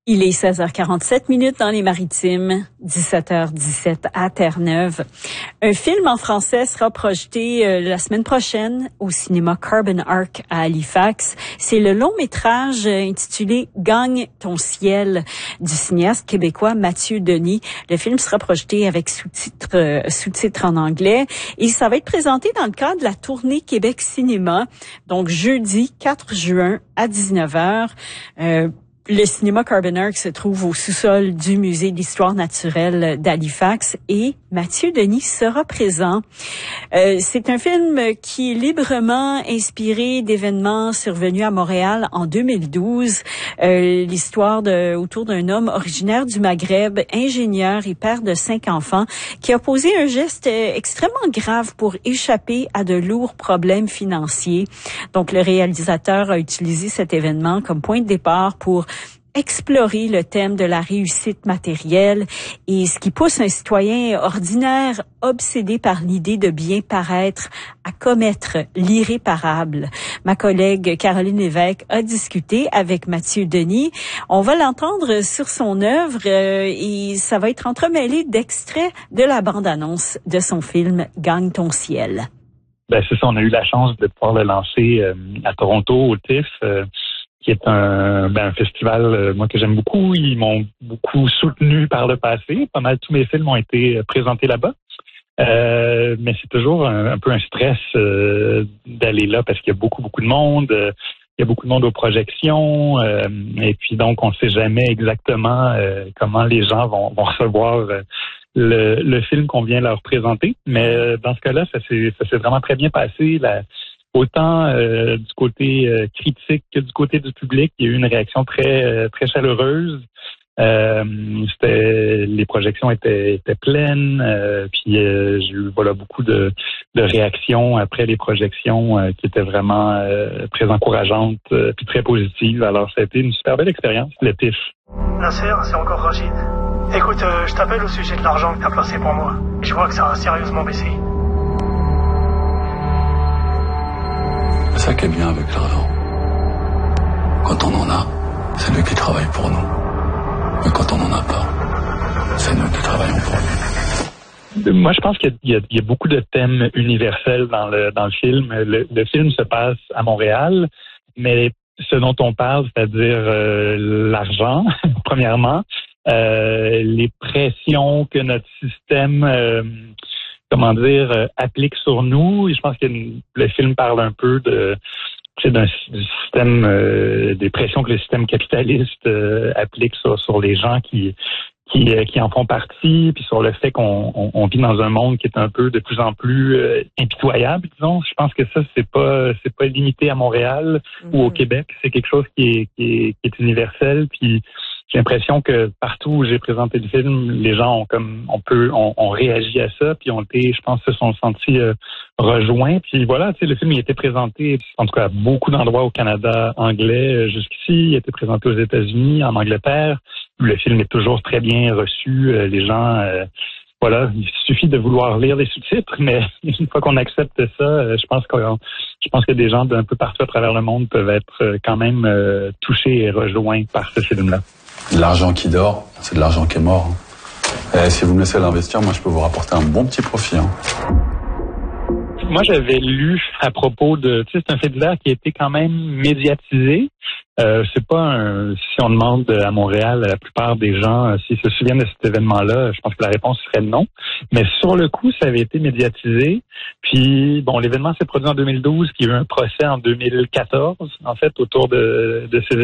Il est 16h47 dans les Maritimes, 17h17 à Terre-Neuve. Un film en français sera projeté la semaine prochaine au cinéma Carbon Arc à Halifax. C'est le long métrage intitulé « Gagne ton ciel » du cinéaste québécois Mathieu Denis. Le film sera projeté avec sous-titres en anglais et ça va être présenté dans le cadre de la tournée Québec Cinéma, donc jeudi 4 juin à 19h. Le cinéma Carbon Arc se trouve au sous-sol du Musée d'histoire naturelle d'Halifax et Mathieu Denis sera présent. C'est un film qui est librement inspiré d'événements survenus à Montréal en 2012. L'histoire autour d'un homme originaire du Maghreb, ingénieur et père de 5 enfants, qui a posé un geste extrêmement grave pour échapper à de lourds problèmes financiers. Donc, le réalisateur a utilisé cet événement comme point de départ pour explorer le thème de la réussite matérielle et ce qui pousse un citoyen ordinaire obsédé par l'idée de bien paraître à commettre l'irréparable. Ma collègue Caroline Lévesque a discuté avec Mathieu Denis. On va l'entendre sur son œuvre et ça va être entremêlé d'extraits de la bande-annonce de son film « Gagne ton ciel ». Ben c'est ça, on a eu la chance de pouvoir le lancer à Toronto, au TIFF, qui est un festival moi que j'aime beaucoup. Ils m'ont beaucoup soutenu par le passé. Pas mal tous mes films ont été présentés là-bas. Mais c'est toujours un peu un stress d'aller là parce qu'il y a beaucoup de monde. Il y a beaucoup de monde aux projections. Et puis donc, on ne sait jamais exactement comment les gens vont recevoir le film qu'on vient leur présenter. Mais dans ce cas-là, ça s'est vraiment très bien passé. Autant du côté critique que du côté du public, il y a eu une réaction très chaleureuse. Les projections étaient pleines, puis j'ai eu beaucoup de réactions après les projections qui étaient vraiment très encourageantes puis très positives. Alors ça a été une super belle expérience, le TIFF. Nasser, c'est encore Rachid. Écoute, je t'appelle au sujet de l'argent que t'as placé pour moi. Je vois que ça a sérieusement baissé. C'est ça qui est bien avec l'argent. Quand on en a, c'est lui qui travaille pour nous. Mais quand on n'en a pas, c'est nous qui travaillons pour lui. Moi, je pense qu'il y a beaucoup de thèmes universels dans le film. Le film se passe à Montréal, mais ce dont on parle, c'est-à-dire l'argent, premièrement, les pressions que notre système applique sur nous. Et je pense que le film parle un peu du système, des pressions que le système capitaliste applique sur les gens qui en font partie, puis sur le fait qu'on vit dans un monde qui est un peu de plus en plus impitoyable, disons. Je pense que ça, c'est pas limité à Montréal ou au Québec. C'est quelque chose qui est universel, puis j'ai l'impression que partout où j'ai présenté le film, les gens ont réagi à ça, puis je pense, se sont sentis rejoints. Puis voilà, tu sais, le film il a été présenté, en tout cas, à beaucoup d'endroits au Canada anglais jusqu'ici. Il a été présenté aux États-Unis, en Angleterre. Le film est toujours très bien reçu. Les gens, il suffit de vouloir lire les sous-titres, mais une fois qu'on accepte ça, je pense que des gens d'un peu partout à travers le monde peuvent être quand même touchés et rejoints par ce film-là. L'argent qui dort, c'est de l'argent qui est mort. Si vous me laissez l'investir, moi je peux vous rapporter un bon petit profit. Moi, j'avais lu à propos c'est un fait divers qui a été quand même médiatisé. C'est pas si on demande à Montréal, la plupart des gens, s'ils se souviennent de cet événement-là, je pense que la réponse serait non. Mais sur le coup, ça avait été médiatisé. Puis, l'événement s'est produit en 2012, qu'il y a eu un procès en 2014, en fait, autour de ces